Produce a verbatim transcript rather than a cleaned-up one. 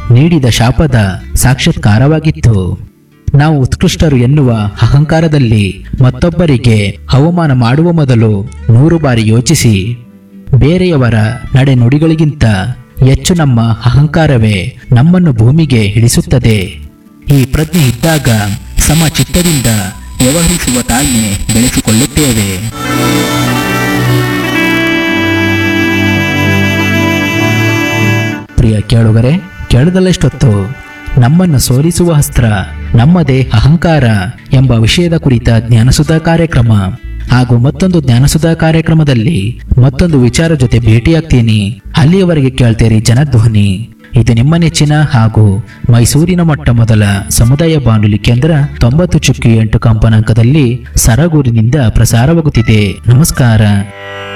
ನೀಡಿದ ಶಾಪದ ಸಾಕ್ಷಾತ್ಕಾರವಾಗಿತ್ತು. ನಾವು ಉತ್ಕೃಷ್ಟರು ಎನ್ನುವ ಅಹಂಕಾರದಲ್ಲಿ ಮತ್ತೊಬ್ಬರಿಗೆ ಅವಮಾನ ಮಾಡುವ ಮೊದಲು ನೂರು ಬಾರಿ ಯೋಚಿಸಿ. ಬೇರೆಯವರ ನಡೆನುಡಿಗಳಿಗಿಂತ ಹೆಚ್ಚು ನಮ್ಮ ಅಹಂಕಾರವೇ ನಮ್ಮನ್ನು ಭೂಮಿಗೆ ಇಳಿಸುತ್ತದೆ. ಈ ಪ್ರಜ್ಞೆ ಇದ್ದಾಗ ಸಮಚಿತ್ತದಿಂದ ವ್ಯವಹರಿಸುವ ತಾಳ್ಮೆ ಬೆಳೆಸಿಕೊಳ್ಳುತ್ತೇವೆ. ಪ್ರಿಯ ಕೇಳುಗರೆ, ಕೇಳದಲ್ಲಷ್ಟೊತ್ತು ನಮ್ಮನ್ನು ಸೋಲಿಸುವ ಅಸ್ತ್ರ ನಮ್ಮದೇ ಅಹಂಕಾರ ಎಂಬ ವಿಷಯದ ಕುರಿತ ಜ್ಞಾನಸುಧಾ ಕಾರ್ಯಕ್ರಮ ಹಾಗೂ ಮತ್ತೊಂದು ಜ್ಞಾನಸುಧಾ ಕಾರ್ಯಕ್ರಮದಲ್ಲಿ ಮತ್ತೊಂದು ವಿಚಾರ ಜೊತೆ ಭೇಟಿಯಾಗ್ತೀನಿ. ಅಲ್ಲಿಯವರೆಗೆ ಕೇಳ್ತೀರಿ ಜನಧ್ವನಿ. ಇದು ನಿಮ್ಮ ನೆಚ್ಚಿನ ಹಾಗೂ ಮೈಸೂರಿನ ಮೊಟ್ಟ ಮೊದಲ ಸಮುದಾಯ ಬಾನುಲಿ ಕೇಂದ್ರ ತೊಂಬತ್ತು ಚುಕ್ಕಿ ಎಂಟು ಕಂಪನಾಂಕದಲ್ಲಿ ಸರಗೂರಿನಿಂದ ಪ್ರಸಾರವಾಗುತ್ತಿದೆ. ನಮಸ್ಕಾರ.